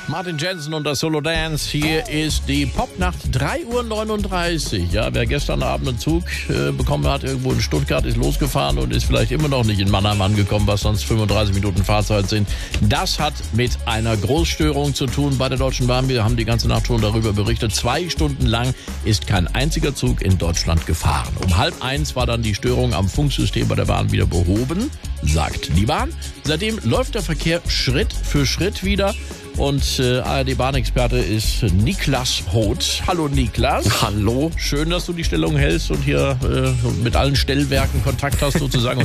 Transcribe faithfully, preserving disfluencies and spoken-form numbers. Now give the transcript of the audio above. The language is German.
Martin Jensen und das Solo Dance. Hier ist die Popnacht drei Uhr neununddreißig. Ja, wer gestern Abend einen Zug äh, bekommen hat, irgendwo in Stuttgart, ist losgefahren und ist vielleicht immer noch nicht in Mannheim angekommen, was sonst fünfunddreißig Minuten Fahrzeit sind. Das hat mit einer Großstörung zu tun bei der Deutschen Bahn. Wir haben die ganze Nacht schon darüber berichtet. Zwei Stunden lang ist kein einziger Zug in Deutschland gefahren. Um halb eins war dann die Störung am Funksystem bei der Bahn wieder behoben, sagt die Bahn. Seitdem läuft der Verkehr Schritt für Schritt wieder. Und äh, A R D-Bahnexperte ist Niklas Hoth. Hallo Niklas. Hallo. Schön, dass du die Stellung hältst und hier äh, mit allen Stellwerken Kontakt hast sozusagen.